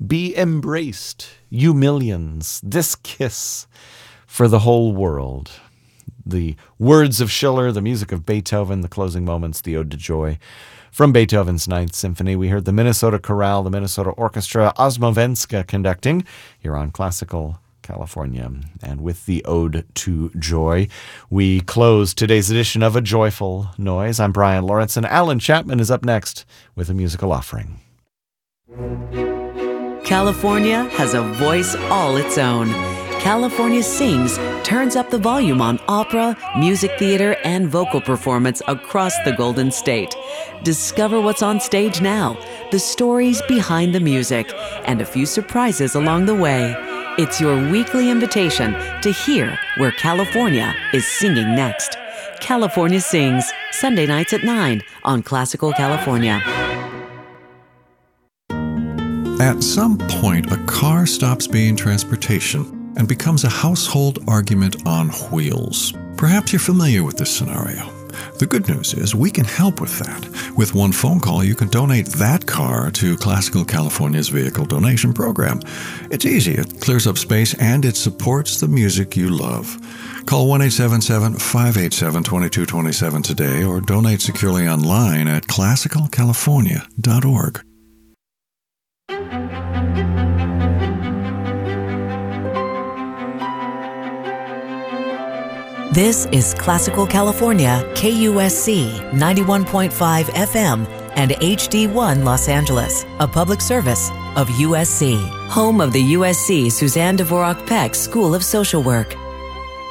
Be embraced, you millions, this kiss for the whole world. The words of Schiller, the music of Beethoven, the closing moments, the Ode to Joy. From Beethoven's Ninth Symphony, we heard the Minnesota Chorale, the Minnesota Orchestra, Osmovenska conducting here on Classical California. And with the Ode to Joy, we close today's edition of A Joyful Noise. I'm Brian Lawrence, and Alan Chapman is up next with a musical offering. California has a voice all its own. California Sings turns up the volume on opera, music theater, and vocal performance across the Golden State. Discover what's on stage now, the stories behind the music, and a few surprises along the way. It's your weekly invitation to hear where California is singing next. California Sings, Sunday nights at 9 on Classical California. At some point, a car stops being transportation and becomes a household argument on wheels. Perhaps you're familiar with this scenario. The good news is we can help with that. With one phone call, you can donate that car to Classical California's vehicle donation program. It's easy, it clears up space, and it supports the music you love. Call 1-877-587-2227 today or donate securely online at classicalcalifornia.org. This is Classical California, KUSC 91.5 FM and HD1 Los Angeles, a public service of USC, home of the USC Suzanne Dvorak Peck School of Social Work.